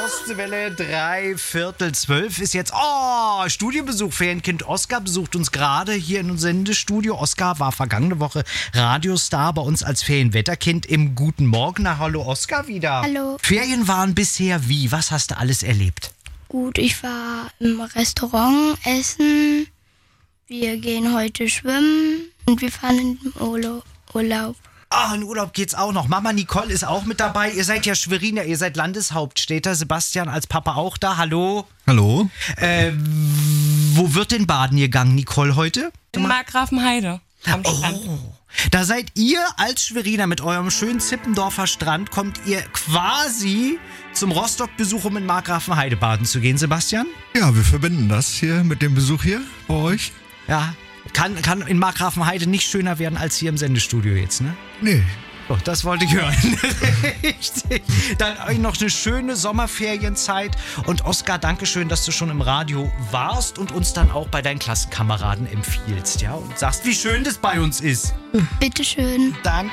Ostwelle 3/4 ist jetzt. Oh, Studiobesuch. Ferienkind Oskar besucht uns gerade hier in unserem Sendestudio. Oskar war vergangene Woche Radiostar bei uns als Ferienwetterkind im Guten Morgen. Na, hallo Oskar wieder. Hallo. Ferien waren bisher wie? Was hast du alles erlebt? Gut, ich war im Restaurant essen. Wir gehen heute schwimmen und wir fahren in den Urlaub. Ah, in Urlaub geht's auch noch. Mama Nicole ist auch mit dabei. Ihr seid ja Schweriner, ihr seid Landeshauptstädter. Sebastian als Papa auch da. Hallo. Hallo. Wo wird denn baden gegangen, Nicole, heute? In Markgrafenheide am Strand. Da seid ihr als Schweriner mit eurem schönen Zippendorfer Strand, kommt ihr quasi zum Rostock-Besuch, um in Markgrafenheide baden zu gehen, Sebastian? Ja, wir verbinden das hier mit dem Besuch hier bei euch. Ja, kann in Markgrafenheide nicht schöner werden als hier im Sendestudio jetzt, ne? Nee. Oh, das wollte ich hören. Richtig. Dann euch noch eine schöne Sommerferienzeit. Und Oskar, danke schön, dass du schon im Radio warst und uns dann auch bei deinen Klassenkameraden empfiehlst, ja? Und sagst, wie schön das bei uns ist. Bitteschön. Danke.